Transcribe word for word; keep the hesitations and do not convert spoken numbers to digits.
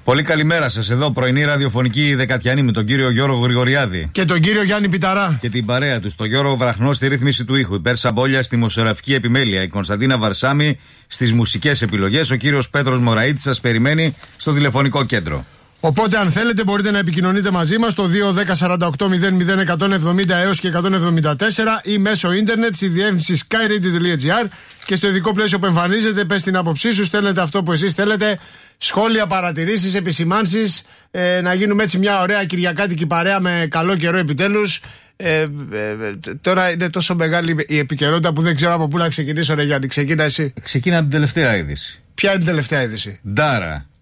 Πολύ καλημέρα σας. Εδώ πρωινή ραδιοφωνική Δεκατιανή με τον κύριο Γιώργο Γρηγοριάδη. Και τον κύριο Γιάννη Πιταρά. Και την παρέα του, τον Γιώργο Βραχνό στη ρύθμιση του ήχου. Η Πέρσα Μπόλια στη δημοσιογραφική επιμέλεια. Η Κωνσταντίνα Βαρσάμι στις μουσικές επιλογές. Ο κύριος Πέτρος Μωραΐτης σας περιμένει στο τηλεφωνικό κέντρο. Οπότε, αν θέλετε, μπορείτε να επικοινωνείτε μαζί μας στο δύο ένα μηδέν σαράντα οκτώ μηδέν μηδέν εκατόν εβδομήντα έως και εκατόν εβδομήντα τέσσερα ή μέσω ίντερνετ στη διεύθυνση skyradio τελεία gr και στο ειδικό πλαίσιο που εμφανίζεται, πες την άποψή σου, στέλνετε αυτό που εσείς θέλετε. Σχόλια, παρατηρήσεις, επισημάνσεις. Ε, να γίνουμε έτσι μια ωραία κυριακάτικη παρέα με καλό καιρό επιτέλους. Ε, ε, τώρα είναι τόσο μεγάλη η επικαιρότητα που δεν ξέρω από πού να ξεκινήσω, ρε Γιάννη. Ξεκίνα εσύ. Ξεκίνα την τελευταία είδηση. Ποια είναι η τελευταία είδηση? Ντάρα.